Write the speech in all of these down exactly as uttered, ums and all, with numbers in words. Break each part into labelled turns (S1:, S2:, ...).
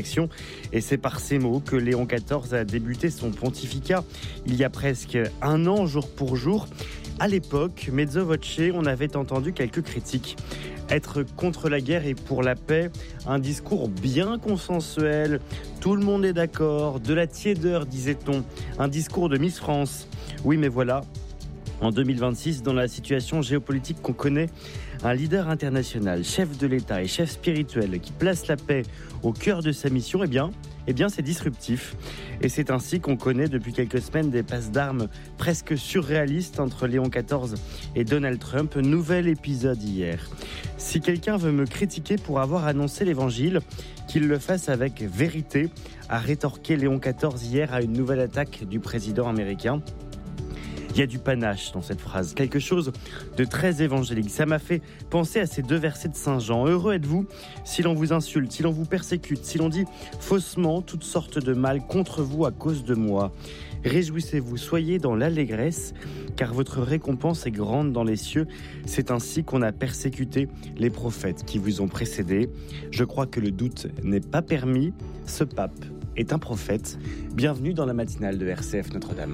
S1: Et c'est par ces mots que Léon quatorze a débuté son pontificat il y a presque un an, jour pour jour. À l'époque, mezzo voce, on avait entendu quelques critiques. Être contre la guerre et pour la paix, un discours bien consensuel, tout le monde est d'accord, de la tiédeur, disait-on, un discours de Miss France. Oui, mais voilà, en deux mille vingt-six, dans la situation géopolitique qu'on connaît, un leader international, chef de l'État et chef spirituel qui place la paix au cœur de sa mission, eh bien, eh bien c'est disruptif. Et c'est ainsi qu'on connaît depuis quelques semaines des passes d'armes presque surréalistes entre Léon quatorze et Donald Trump. Nouvel épisode hier. Si quelqu'un veut me critiquer pour avoir annoncé l'évangile, qu'il le fasse avec vérité, a rétorqué Léon quatorze hier à une nouvelle attaque du président américain. Il y a du panache dans cette phrase, quelque chose de très évangélique. Ça m'a fait penser à ces deux versets de Saint Jean. Heureux êtes-vous si l'on vous insulte, si l'on vous persécute, si l'on dit faussement toutes sortes de mal contre vous à cause de moi. Réjouissez-vous, soyez dans l'allégresse, car votre récompense est grande dans les cieux. C'est ainsi qu'on a persécuté les prophètes qui vous ont précédés. Je crois que le doute n'est pas permis. Ce pape est un prophète. Bienvenue dans la matinale de R C F Notre-Dame.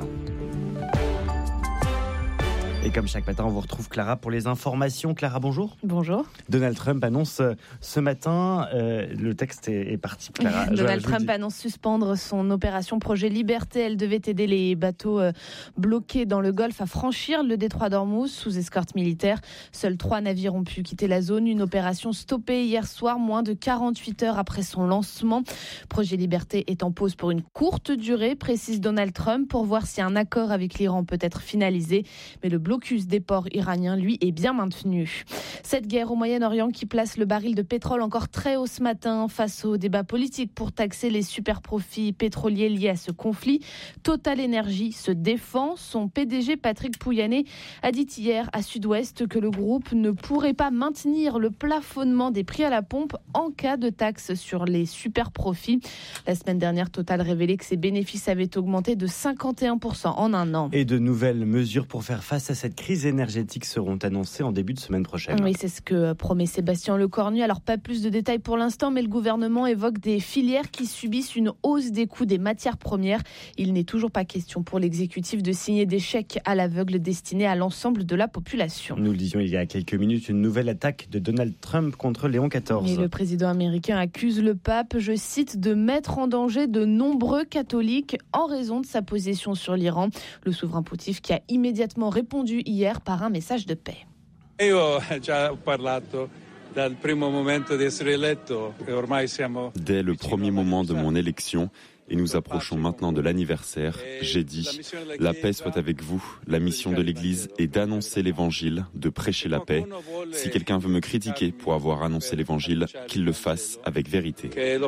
S1: Et comme chaque matin, on vous retrouve Clara pour les informations. Clara, bonjour.
S2: Bonjour.
S1: Donald Trump annonce ce matin, euh, le texte est, est parti, Clara.
S2: Donald
S1: je, je
S2: Trump
S1: dis...
S2: annonce suspendre son opération Projet Liberté. Elle devait aider les bateaux euh, bloqués dans le Golfe à franchir le détroit d'Ormuz sous escorte militaire. Seuls trois navires ont pu quitter la zone. Une opération stoppée hier soir, moins de quarante-huit heures après son lancement. Projet Liberté est en pause pour une courte durée, précise Donald Trump, pour voir si un accord avec l'Iran peut être finalisé. Mais le blocus des ports iraniens, lui, est bien maintenu. Cette guerre au Moyen-Orient qui place le baril de pétrole encore très haut ce matin face au débat politique pour taxer les super-profits pétroliers liés à ce conflit. Total Energy se défend. Son P D G Patrick Pouyanné a dit hier à Sud-Ouest que le groupe ne pourrait pas maintenir le plafonnement des prix à la pompe en cas de taxe sur les super-profits. La semaine dernière, Total révélait que ses bénéfices avaient augmenté de cinquante et un pour cent en un an.
S1: Et de nouvelles mesures pour faire face à cette crise énergétique seront annoncées en début de semaine prochaine.
S2: Oui, c'est ce que promet Sébastien Lecornu. Alors, pas plus de détails pour l'instant, mais le gouvernement évoque des filières qui subissent une hausse des coûts des matières premières. Il n'est toujours pas question pour l'exécutif de signer des chèques à l'aveugle destinés à l'ensemble de la population.
S1: Nous le disions il y a quelques minutes, une nouvelle attaque de Donald Trump contre Léon quatorze.
S2: Et le président américain accuse le pape, je cite, de mettre en danger de nombreux catholiques en raison de sa position sur l'Iran. Le souverain pontife qui a immédiatement répondu hier par un message de paix.
S3: Io ho già parlato dal primo momento di essere eletto e ormai siamo.
S4: Dès le premier moment de mon élection, et nous approchons maintenant de l'anniversaire, j'ai dit « La paix soit avec vous ». La mission de l'Église est d'annoncer l'Évangile, de prêcher la paix. Si quelqu'un veut me critiquer pour avoir annoncé l'Évangile, qu'il le fasse avec vérité.
S2: Il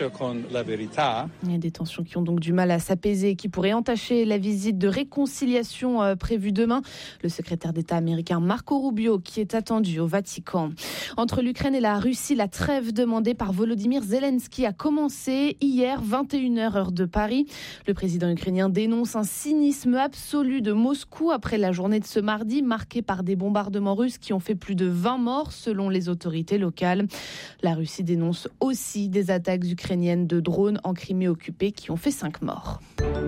S2: y a des tensions qui ont donc du mal à s'apaiser et qui pourraient entacher la visite de réconciliation prévue demain. Le secrétaire d'État américain Marco Rubio qui est attendu au Vatican. Entre l'Ukraine et la Russie, la trêve demandée par Volodymyr Zelensky a commencé hier, vingt et une heures heure de Paris. Le président ukrainien dénonce un cynisme absolu de Moscou après la journée de ce mardi, marquée par des bombardements russes qui ont fait plus de vingt morts selon les autorités locales. La Russie dénonce aussi des attaques ukrainiennes de drones en Crimée occupée qui ont fait cinq morts.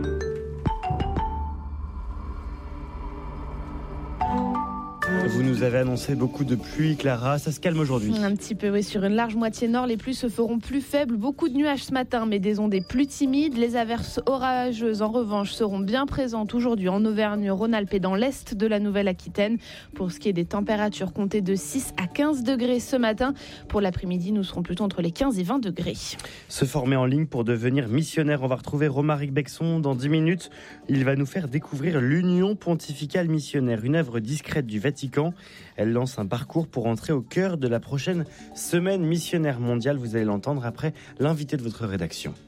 S1: Vous nous avez annoncé beaucoup de pluie, Clara. Ça se calme aujourd'hui.
S2: Un petit peu, oui. Sur une large moitié nord, les pluies se feront plus faibles. Beaucoup de nuages ce matin, mais des ondées plus timides. Les averses orageuses, en revanche, seront bien présentes aujourd'hui en Auvergne-Rhône-Alpes et dans l'est de la Nouvelle-Aquitaine. Pour ce qui est des températures, comptez de six à quinze degrés ce matin. Pour l'après-midi, nous serons plutôt entre les quinze et vingt degrés.
S1: Se former en ligne pour devenir missionnaire. On va retrouver Romaric Bexon dans dix minutes. Il va nous faire découvrir l'Union pontificale missionnaire, une œuvre discrète du Vatican. Elle lance un parcours pour entrer au cœur de la prochaine semaine missionnaire mondiale. Vous allez l'entendre après l'invité de votre rédaction.